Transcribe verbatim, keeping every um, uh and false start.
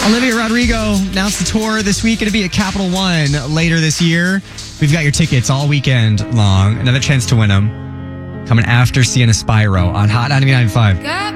Olivia Rodrigo announced the tour this week. Going to be at Capital One later this year. We've got your tickets all weekend long. Another chance to win them. Coming after Sienna Spyro on Hot ninety-nine point five.